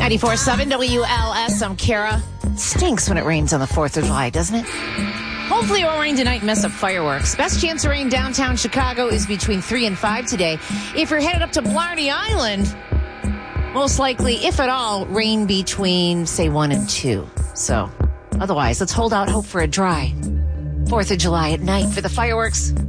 94.7 WLS. I'm Kara. Stinks when it rains on the 4th of July, doesn't it? Hopefully it won't rain tonight and mess up fireworks. Best chance of rain downtown Chicago is between 3 and 5 today. If you're headed up to Blarney Island, most likely, if at all, rain between, say, 1 and 2. So, otherwise, let's hold out hope for a dry 4th of July at night for the fireworks.